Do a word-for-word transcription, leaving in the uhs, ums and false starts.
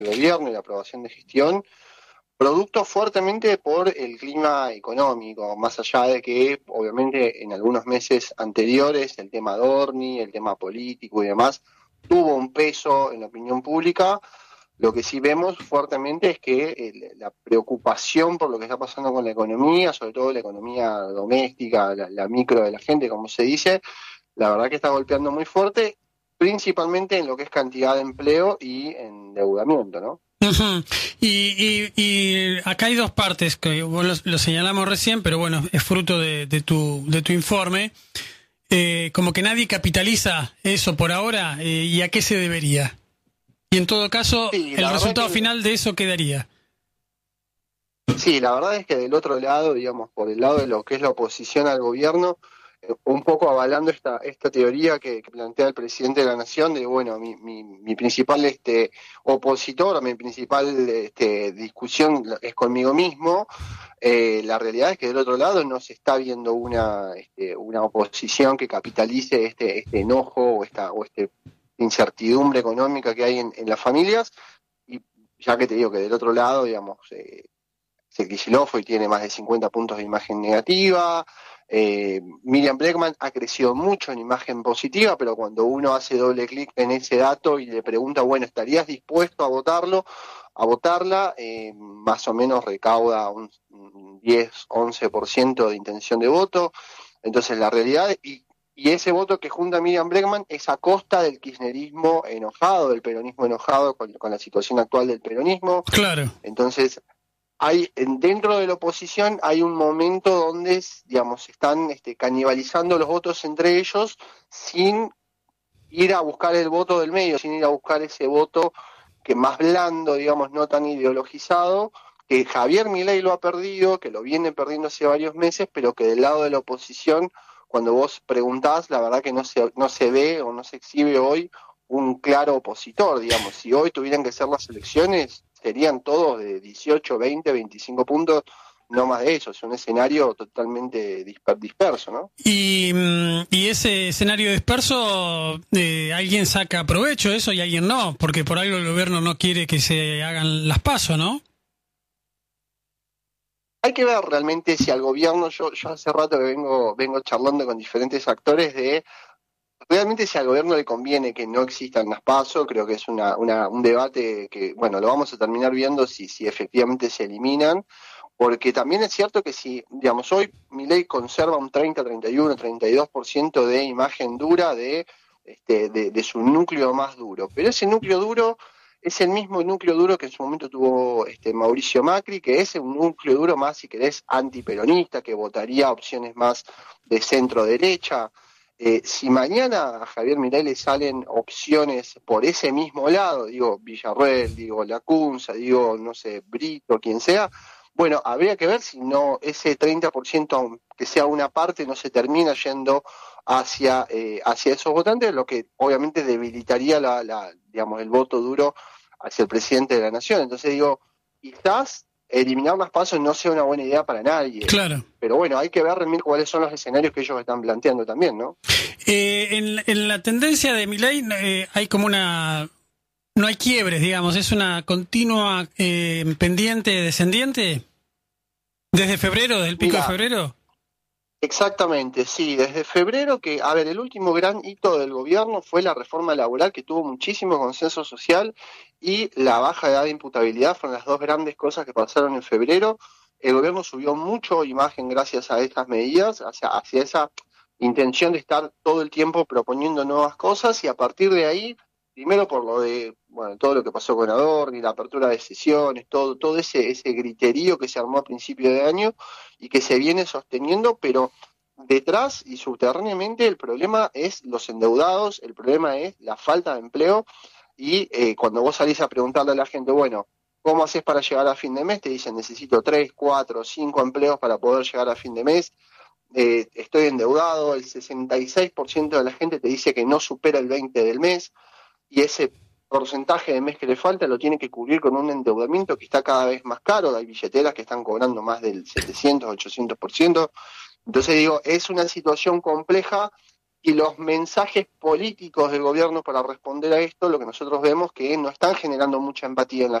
gobierno y la aprobación de gestión, producto fuertemente por el clima económico, más allá de que obviamente en algunos meses anteriores el tema Dorni, el tema político y demás, tuvo un peso en la opinión pública. Lo que sí vemos fuertemente es que el, la preocupación por lo que está pasando con la economía, sobre todo la economía doméstica, la, la micro de la gente, como se dice, la verdad que está golpeando muy fuerte, principalmente en lo que es cantidad de empleo y endeudamiento, ¿no? Uh-huh. Y, y, y acá hay dos partes que vos lo, lo señalamos recién, pero bueno, es fruto de, de tu de tu informe. Eh, como que nadie capitaliza eso por ahora, eh, ¿y a qué se debería? Y en todo caso, sí, el resultado que... final de eso quedaría. Sí, la verdad es que del otro lado, digamos, por el lado de lo que es la oposición al gobierno, eh, un poco avalando esta esta teoría que, que plantea el presidente de la Nación de, bueno, mi, mi, mi principal este opositor, mi principal este, discusión es conmigo mismo. Eh, la realidad es que del otro lado no se está viendo una este, una oposición que capitalice este este enojo o esta o este incertidumbre económica que hay en, en las familias. Y ya que te digo que del otro lado, digamos, eh, Kicillof hoy tiene más de cincuenta puntos de imagen negativa. Eh, Miriam Bregman ha crecido mucho en imagen positiva, pero cuando uno hace doble clic en ese dato y le pregunta, bueno, ¿estarías dispuesto a votarlo? A votarla, eh, más o menos recauda un, un diez, once por ciento de intención de voto. Entonces la realidad, y, y ese voto que junta Miriam Bregman es a costa del kirchnerismo enojado, del peronismo enojado con, con la situación actual del peronismo. Claro. Entonces, hay dentro de la oposición hay un momento donde, digamos, están este, canibalizando los votos entre ellos sin ir a buscar el voto del medio, sin ir a buscar ese voto que más blando, digamos, no tan ideologizado, que Javier Milei lo ha perdido, que lo viene perdiendo hace varios meses, pero que del lado de la oposición, cuando vos preguntás, la verdad que no se, no se ve o no se exhibe hoy un claro opositor, digamos. Si hoy tuvieran que ser las elecciones, serían todos de dieciocho, veinte, veinticinco puntos, no más de eso. Es un escenario totalmente disper, disperso, ¿no? Y, y ese escenario disperso, eh, alguien saca provecho de eso y alguien no, porque por algo el gobierno no quiere que se hagan las pasos, ¿no? Hay que ver realmente si al gobierno, yo, yo hace rato que vengo, vengo charlando con diferentes actores de realmente si al gobierno le conviene que no existan las PASO. Creo que es una, una, un debate que, bueno, lo vamos a terminar viendo si, si efectivamente se eliminan, porque también es cierto que si, digamos, hoy Milei conserva un treinta, treinta y uno, treinta y dos por ciento de imagen dura de, este, de, de su núcleo más duro, pero ese núcleo duro es el mismo núcleo duro que en su momento tuvo este Mauricio Macri, que es un núcleo duro más, si querés, antiperonista, que votaría opciones más de centro-derecha. Eh, si mañana a Javier Milei le salen opciones por ese mismo lado, digo Villarroel, digo Lacunza, digo, no sé, Brito, quien sea, bueno, habría que ver si no ese treinta por ciento, aunque sea una parte, no se termina yendo hacia eh, hacia esos votantes, lo que obviamente debilitaría la, la digamos el voto duro hacia el presidente de la nación. Entonces digo, quizás eliminar las pasos no sea una buena idea para nadie. Claro. Pero bueno, hay que ver realmente cuáles son los escenarios que ellos están planteando también, ¿no? Eh, en, en la tendencia de Milei eh, hay como una... No hay quiebres, digamos, es una continua eh, pendiente descendiente desde febrero, desde el pico Mirá, de febrero. Exactamente, sí, desde febrero que, a ver, el último gran hito del gobierno fue la reforma laboral que tuvo muchísimo consenso social y la baja edad de imputabilidad, fueron las dos grandes cosas que pasaron en febrero. El gobierno subió mucho imagen gracias a estas medidas, hacia, hacia esa intención de estar todo el tiempo proponiendo nuevas cosas y a partir de ahí, primero por lo de, bueno, todo lo que pasó con Adorni, la apertura de sesiones, todo, todo ese, ese griterío que se armó a principio de año y que se viene sosteniendo, pero detrás y subterráneamente el problema es los endeudados, el problema es la falta de empleo y eh, cuando vos salís a preguntarle a la gente, bueno, ¿cómo haces para llegar a fin de mes? Te dicen, necesito tres, cuatro, cinco empleos para poder llegar a fin de mes. Eh, estoy endeudado, el sesenta y seis por ciento de la gente te dice que no supera el veinte del mes y ese porcentaje de mes que le falta lo tiene que cubrir con un endeudamiento que está cada vez más caro. Hay billeteras que están cobrando más del setecientos, ochocientos por ciento. Entonces digo, es una situación compleja y los mensajes políticos del gobierno para responder a esto, lo que nosotros vemos que no están generando mucha empatía en la